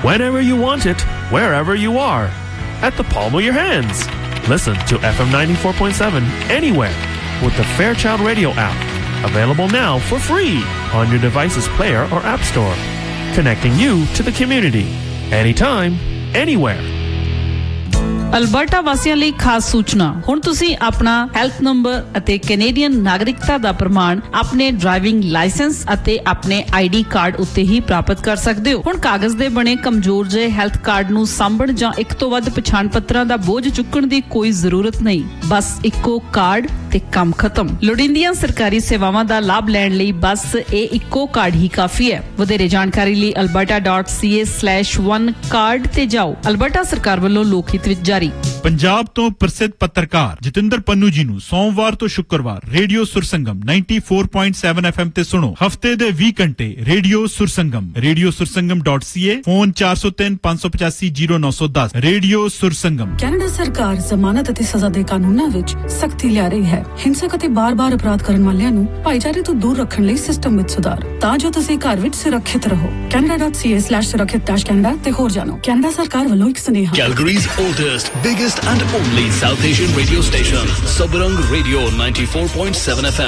whenever you want it, wherever you are, at the palm of your hands. Listen to FM 94.7 anywhere with the Fairchild Radio app. Available now for free on your device's player or app store. Connecting you to the community. Anytime, anywhere. Alberta ਵਾਸੀਆਂ ਲਈ ਖਾਸ ਸੂਚਨਾ ਹੁਣ ਤੁਸੀਂ ਆਪਣਾ health number ਅਤੇ Canadian ਨਾਗਰਿਕਤਾ ਦਾ ਪ੍ਰਮਾਣ ਆਪਣੇ ਡਰਾਈਵਿੰਗ ਲਾਇਸੈਂਸ ਅਤੇ ਆਪਣੇ ਆਈਡੀ ਕਾਰਡ ਉੱਤੇ ਹੀ ਪ੍ਰਾਪਤ ਕਰ ਸਕਦੇ ਹੋ ਹੁਣ ਕਾਗਜ਼ ਦੇ ਬਣੇ ਕਮਜ਼ੋਰ ਜਿਹੇ ਹੈਲਥ ਕਾਰਡ ਨੂੰ ਸਾਂਭਣ ਜਾਂ ਇੱਕ ਤੋਂ ਵੱਧ ਪਛਾਣ ਪੱਤਰਾਂ ਦਾ ਬੋਝ ਚੁੱਕਣ ਦੀ ਕੋਈ ਜ਼ਰੂਰਤ ਨਹੀਂ ਬਸ ਇੱਕੋ ਕਾਰਡ ਤੇ ਕੰਮ ਖਤਮ ਲੋੜੀਂਦੀਆਂ ਸਰਕਾਰੀ ਸੇਵਾਵਾਂ ਦਾ ਲਾਭ ਲੈਣ ਲਈ ਬਸ ਇਹ ਇੱਕੋ ਕਾਰਡ ਹੀ ਕਾਫੀ ਹੈ ਵਧੇਰੇ ਜਾਣਕਾਰੀ ਲਈ alberta.ca/one card ਤੇ ਜਾਓ ਅਲਬਰਟਾ ਸਰਕਾਰ ਵੱਲੋਂ ਲੋਕ ਹਿੱਤ ਵਿੱਚ ਜਾਰੀ ਪੰਜਾਬ ਤੋਂ ਪ੍ਰਸਿੱਧ ਪੱਤਰਕਾਰ ਜਤਿੰਦਰ ਪੰਨੂ ਜੀ ਨੂੰ ਸੋਮਵਾਰ ਤੋਂ ਸ਼ੁੱਕਰਵਾਰ ਰੇਡੀਓ ਸੁਰਸੰਗਮ 94.7 FM ਤੇ ਸੁਣੋ ਹਫਤੇ ਦੇ 20 ਘੰਟੇ radio ਸੁਰਸੰਗਮ radiosursangam.ca phone 4035850910 radio ਸੁਰਸੰਗਮ Canada ਸਰਕਾਰ ਜ਼ਮਾਨਤ ਅਤੇ ਸਜ਼ਾ ਦੇ ਕਾਨੂੰਨਾਂ ਵਿੱਚ ਸਖਤੀ ਲਿਆ ਰਹੀ ਹੈ ਹਿੰਸਕ ਅਤੇ ਬਾਰ-ਬਾਰ ਅਪਰਾਧ ਕਰਨ ਵਾਲਿਆਂ ਨੂੰ ਭਾਈਚਾਰੇ ਤੋਂ ਦੂਰ ਰੱਖਣ ਲਈ ਸਿਸਟਮ ਵਿੱਚ ਸੁਧਾਰ ਤਾਂ ਜੋ ਤੁਸੀਂ ਘਰ ਵਿੱਚ ਸੁਰੱਖਿਅਤ ਰਹੋ canada.ca/surakshit-canada ਤੇ ਹੋਰ ਜਾਣੋ ਕੈਨੇਡਾ ਸਰਕਾਰ ਵੱਲੋਂ ਇੱਕ ਸੁਨੇਹਾ Calgary's oldest, biggest and only South Asian radio station, Sabarang Radio 94.7 FM.